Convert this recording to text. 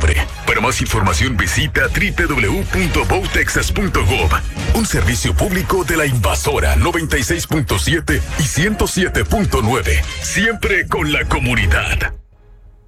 nombre. Para más información visita www.voutexas.gov. Un servicio público de la Invasora 96.7 y 107.9. Siempre con la comunidad.